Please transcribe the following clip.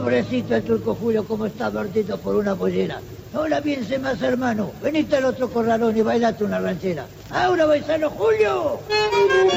Pobrecito el turco Julio, como está muertito por una pollera. Ahora piense más, hermano. Venite al otro corralón y bailate una ranchera. ¡Ahora, paisano Julio!